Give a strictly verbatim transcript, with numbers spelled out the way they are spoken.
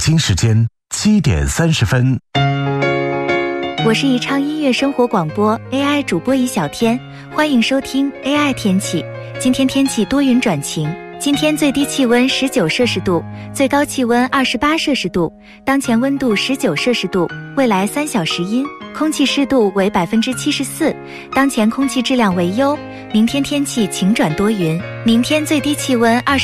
京时间七点三十分。 我是宜昌音乐生活广播 A I 主播宜小天，欢迎收听 A I 天气。今天天气多云转晴，今天最低气温十九摄氏度，最高气温二十八摄氏度，当前温度十九摄氏度，未来三小时阴，空气湿度为百分之七十四，当前空气质量为优。明天天气晴转多云，明天最低气温二十